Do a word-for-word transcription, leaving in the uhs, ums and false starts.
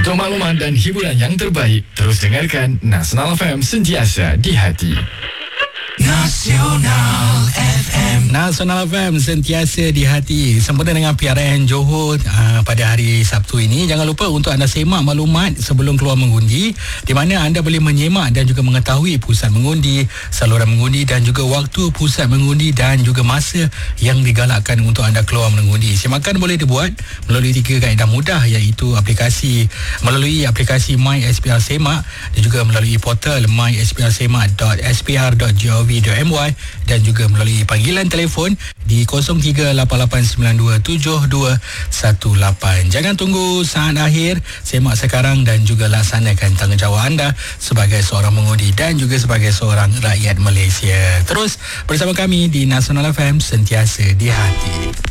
Untuk makluman dan hiburan yang terbaik, terus dengarkan Nasional F M, sentiasa di hati. Nasional F M. Nasional F M, sentiasa di hati. Sempena dengan P R N Johor uh, pada hari Sabtu ini. Jangan lupa untuk anda semak maklumat sebelum keluar mengundi, di mana anda boleh menyemak dan juga mengetahui pusat mengundi, saluran mengundi dan juga waktu pusat mengundi dan juga masa yang digalakkan untuk anda keluar mengundi. Semakan boleh dibuat melalui tiga kaedah mudah, iaitu aplikasi melalui aplikasi My S P R Semak dan juga melalui portal my s p r semak dot s p r dot gov dot m y dan juga melalui panggilan telefon di kosong tiga lapan lapan sembilan dua tujuh dua satu lapan. Jangan tunggu saat akhir, semak sekarang dan juga laksanakan tanggungjawab anda sebagai seorang mengundi dan juga sebagai seorang rakyat Malaysia. Terus bersama kami di Nasional F M, sentiasa di hati.